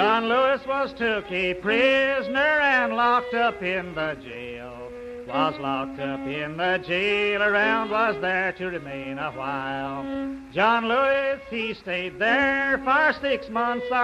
John Lewis was took a prisoner and locked up in the jail. Was locked up in the jail, around was there to remain a while. John Lewis, he stayed there for 6 months.